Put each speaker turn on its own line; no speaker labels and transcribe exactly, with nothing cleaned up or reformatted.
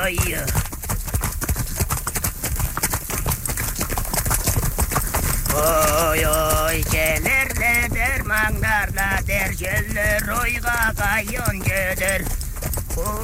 Ay. Oy oy gelerle dermanlarla dergeller oyga kayon göder.